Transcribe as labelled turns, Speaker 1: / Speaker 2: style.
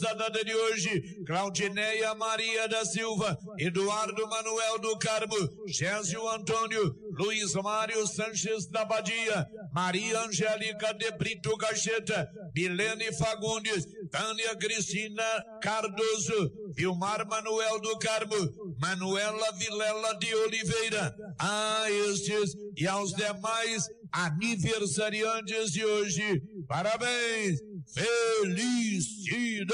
Speaker 1: A data de hoje, Claudineia Maria da Silva, Eduardo Manuel do Carmo, Gésio Antônio, Luiz Mário Sanches da Badia, Maria Angélica de Brito Gacheta, Milene Fagundes, Tânia Cristina Cardoso, Vilmar Manuel do Carmo, Manuela Vilela de Oliveira. A estes e aos demais aniversariantes de hoje, parabéns, felicidade.